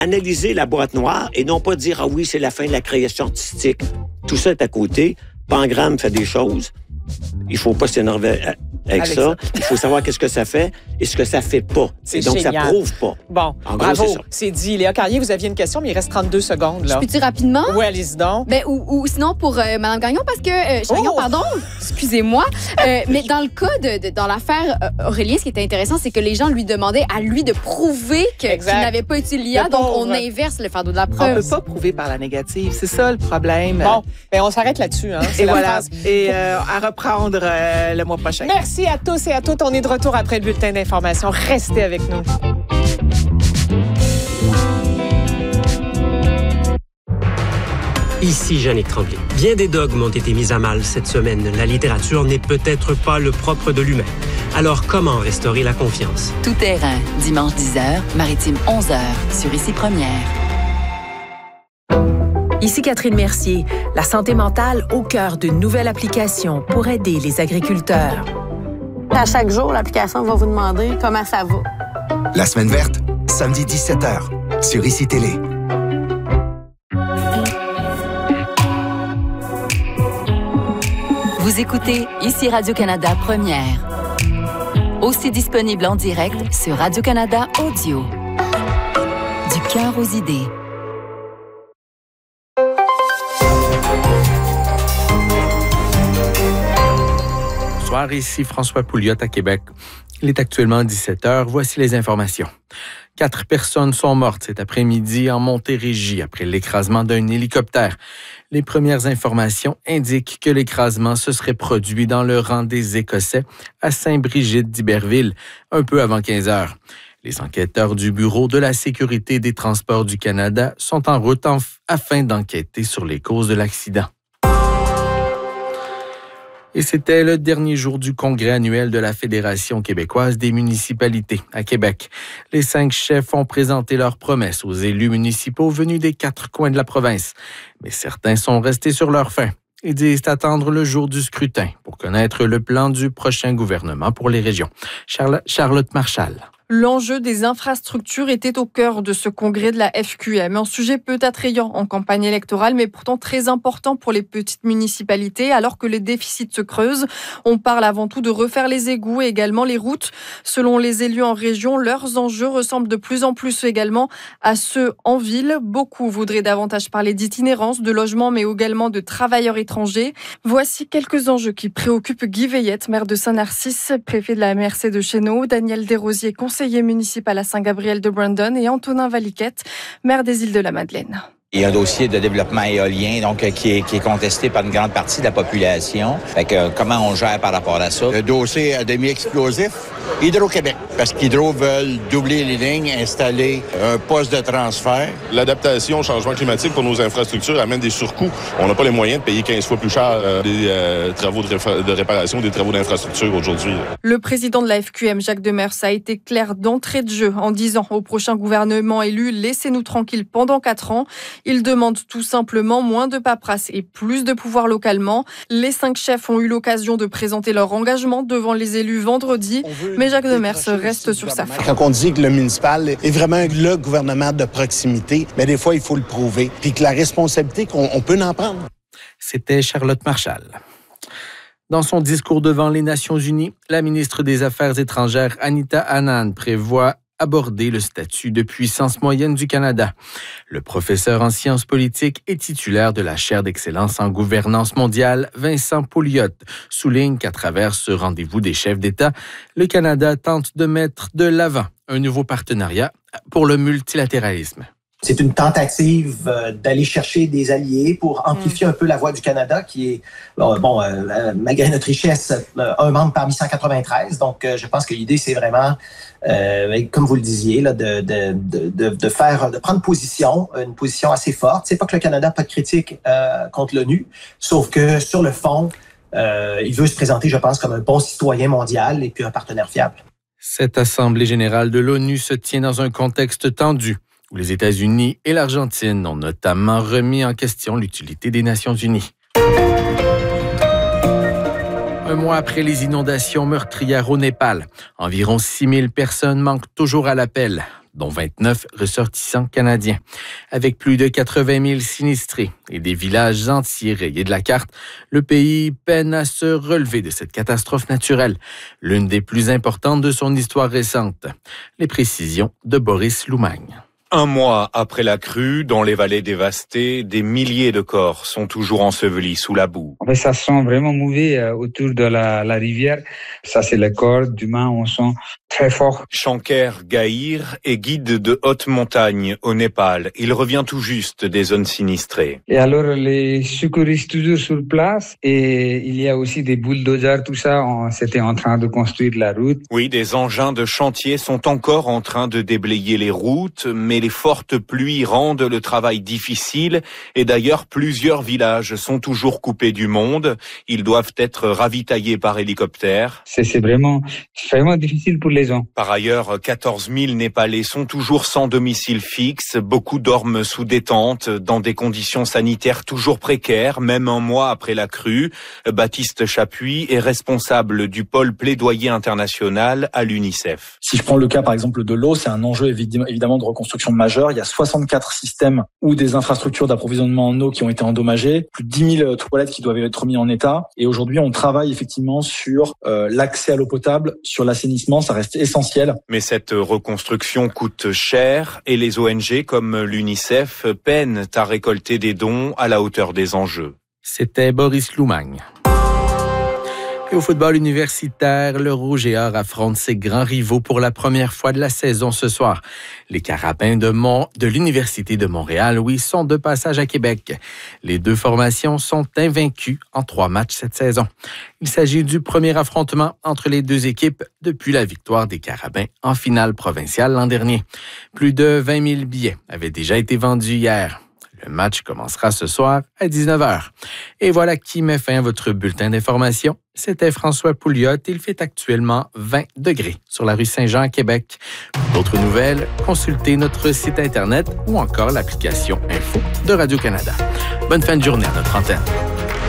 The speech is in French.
analyser la boîte noire et non pas dire « Ah oui, c'est la fin de la création artistique ». Tout ça est à côté. Pangram fait des choses. Il ne faut pas s'énerver avec ça. Il faut savoir qu'est-ce que ça fait et ce que ça fait pas. C'est donc, génial. ça prouve pas. Bon, en bravo. gros, c'est dit. Léa Carrier, vous aviez une question, mais il reste 32 secondes. Là. Je peux-tu rapidement? Oui, allez-y donc. Ben, ou sinon pour Mme Gagnon, parce que... Gagnon, pardon, excusez-moi. Mais dans le cas dans l'affaire Aurélien, ce qui était intéressant, c'est que les gens lui demandaient à lui de prouver qu'il n'avait pas utilisé l'IA. Donc, on inverse le fardeau de la preuve. On ne peut pas prouver par la négative. C'est ça le problème. Bon, ben, on s'arrête là-dessus. Hein. Et voilà. Et à reprendre le mois prochain. Merci à tous et à toutes. On est de retour après le bulletin d'information. Restez avec nous. Ici Jannick Tremblay. Bien des dogmes ont été mis à mal cette semaine. La littérature n'est peut-être pas le propre de l'humain. Alors, comment restaurer la confiance? Tout terrain, dimanche 10h, Maritime 11h, sur Ici Première. Ici Catherine Mercier. La santé mentale au cœur d'une nouvelle application pour aider les agriculteurs. À chaque jour, l'application va vous demander comment ça va. La semaine verte, samedi 17h, sur Ici Télé. Vous écoutez Ici Radio-Canada Première. Aussi disponible en direct sur Radio-Canada Audio. Du cœur aux idées. Bonsoir, ici François Pouliot à Québec. Il est actuellement 17h. Voici les informations. 4 personnes sont mortes cet après-midi en Montérégie après l'écrasement d'un hélicoptère. Les premières informations indiquent que l'écrasement se serait produit dans le rang des Écossais à Saint-Brigide d'Iberville, un peu avant 15 heures. Les enquêteurs du Bureau de la sécurité des transports du Canada sont en route afin d'enquêter sur les causes de l'accident. Et c'était le dernier jour du congrès annuel de la Fédération québécoise des municipalités à Québec. Les 5 chefs ont présenté leurs promesses aux élus municipaux venus des 4 coins de la province. Mais certains sont restés sur leur faim. Ils disent attendre le jour du scrutin pour connaître le plan du prochain gouvernement pour les régions. Charlotte Marchal. L'enjeu des infrastructures était au cœur de ce congrès de la FQM. Un sujet peu attrayant en campagne électorale, mais pourtant très important pour les petites municipalités, alors que les déficits se creusent. On parle avant tout de refaire les égouts et également les routes. Selon les élus en région, leurs enjeux ressemblent de plus en plus également à ceux en ville. Beaucoup voudraient davantage parler d'itinérance, de logement, mais également de travailleurs étrangers. Voici quelques enjeux qui préoccupent Guy Veillette, maire de Saint-Narcisse, préfet de la MRC de Chéneau, Daniel Desrosiers, conseiller municipal à Saint-Gabriel-de-Brandon et Antonin Valiquette, maire des Îles-de-la-Madeleine. Il y a un dossier de développement éolien donc qui est contesté par une grande partie de la population. Fait que, comment on gère par rapport à ça? Le dossier à demi-explosif, Hydro-Québec, parce qu'Hydro veulent doubler les lignes, installer un poste de transfert. L'adaptation au changement climatique pour nos infrastructures amène des surcoûts. On n'a pas les moyens de payer 15 fois plus cher des travaux de réparation, des travaux d'infrastructure aujourd'hui. Le président de la FQM, Jacques Demers, a été clair d'entrée de jeu en disant au prochain gouvernement élu « Laissez-nous tranquilles pendant 4 ans ». Il demande tout simplement moins de paperasse et plus de pouvoir localement. Les 5 chefs ont eu l'occasion de présenter leur engagement devant les élus vendredi, mais Jacques Demers reste sur sa fin. Quand on dit que le municipal est vraiment le gouvernement de proximité, mais des fois, il faut le prouver. Puis que la responsabilité, on peut en prendre. C'était Charlotte Marchal. Dans son discours devant les Nations unies, la ministre des Affaires étrangères, Anita Anand, prévoit aborder le statut de puissance moyenne du Canada. Le professeur en sciences politiques et titulaire de la chaire d'excellence en gouvernance mondiale, Vincent Pouliot, souligne qu'à travers ce rendez-vous des chefs d'État, le Canada tente de mettre de l'avant un nouveau partenariat pour le multilatéralisme. C'est une tentative d'aller chercher des alliés pour amplifier un peu la voix du Canada qui est, malgré notre richesse, un membre parmi 193. Donc, je pense que l'idée, c'est vraiment, comme vous le disiez, là, de prendre position, une position assez forte. C'est pas que le Canada n'a pas de critique contre l'ONU, sauf que sur le fond, il veut se présenter, je pense, comme un bon citoyen mondial et puis un partenaire fiable. Cette Assemblée générale de l'ONU se tient dans un contexte tendu, où les États-Unis et l'Argentine ont notamment remis en question l'utilité des Nations unies. Un mois après les inondations meurtrières au Népal, environ 6 000 personnes manquent toujours à l'appel. dont 29 ressortissants canadiens. Avec plus de 80 000 sinistrés et des villages entiers rayés de la carte, le pays peine à se relever de cette catastrophe naturelle, l'une des plus importantes de son histoire récente. Les précisions de Boris Loumagne. Un mois après la crue, dans les vallées dévastées, des milliers de corps sont toujours ensevelis sous la boue. En fait, ça sent vraiment mauvais autour de la rivière. Ça, c'est les corps d'humains, on sent très fort. Shanker Gahir est guide de haute montagne au Népal. Il revient tout juste des zones sinistrées. Et alors, les secouristes toujours sur place et il y a aussi des bulldozers, tout ça. C'était en train de construire la route. Oui, des engins de chantier sont encore en train de déblayer les routes, mais les fortes pluies rendent le travail difficile et d'ailleurs plusieurs villages sont toujours coupés du monde. Ils doivent être ravitaillés par hélicoptère. C'est vraiment difficile pour les gens. Par ailleurs, 14 000 Népalais sont toujours sans domicile fixe. Beaucoup dorment sous des tentes dans des conditions sanitaires toujours précaires, même un mois après la crue. Baptiste Chapuis est responsable du pôle plaidoyer international à l'UNICEF. Si je prends le cas par exemple de l'eau, c'est un enjeu évidemment de reconstruction majeure. Il y a 64 systèmes ou des infrastructures d'approvisionnement en eau qui ont été endommagées, plus de 10 000 toilettes qui doivent être mis en état. Et aujourd'hui, on travaille effectivement sur l'accès à l'eau potable, sur l'assainissement, ça reste essentiel. Mais cette reconstruction coûte cher et les ONG comme l'UNICEF peinent à récolter des dons à la hauteur des enjeux. C'était Boris Loumagne. Et au football universitaire, le Rouge et Or affronte ses grands rivaux pour la première fois de la saison ce soir. Les Carabins de l'Université de Montréal, sont de passage à Québec. Les deux formations sont invaincues en 3 matchs cette saison. Il s'agit du premier affrontement entre les deux équipes depuis la victoire des Carabins en finale provinciale l'an dernier. Plus de 20 000 billets avaient déjà été vendus hier. Le match commencera ce soir à 19h. Et voilà qui met fin à votre bulletin d'information. C'était François Pouliot. Il fait actuellement 20 degrés sur la rue Saint-Jean à Québec. Pour d'autres nouvelles, consultez notre site Internet ou encore l'application Info de Radio-Canada. Bonne fin de journée à notre antenne.